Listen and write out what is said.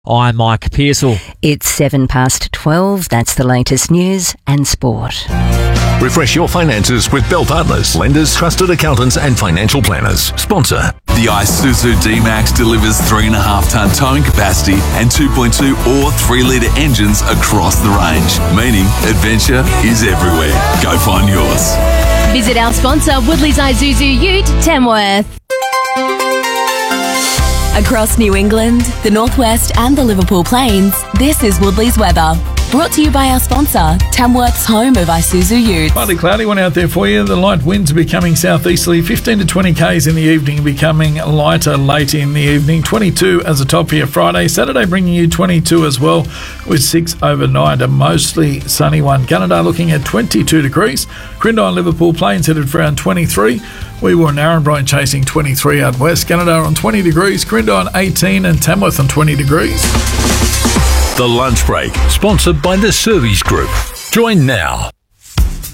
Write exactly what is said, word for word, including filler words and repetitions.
I'm Mike Pearsall. It's seven past twelve. That's the latest news and sport. Refresh your finances with Bell Partners, lenders, trusted accountants and financial planners. Sponsor. The Isuzu D-Max delivers three point five tonne towing capacity and two point two or three litre engines across the range, meaning adventure is everywhere. Go find yours. Visit our sponsor, Woodley's Isuzu Ute, Tamworth. Across New England, the Northwest and the Liverpool Plains, this is Woodley's weather. Brought to you by our sponsor, Tamworth's home of Isuzu Utes. Partly cloudy one out there for you. The light winds are becoming southeasterly, fifteen to twenty k's in the evening, becoming lighter late in the evening. twenty-two as a top here Friday. Saturday bringing you twenty-two as well, with six overnight. A mostly sunny one. Gunnedah looking at twenty-two degrees. Crindon, Liverpool Plains headed for around twenty-three. We were in Narrabri chasing twenty-three out west. Gunnedah on twenty degrees. Crindon eighteen and Tamworth on twenty degrees. The Lunch Break, sponsored by the Service Group. Join now.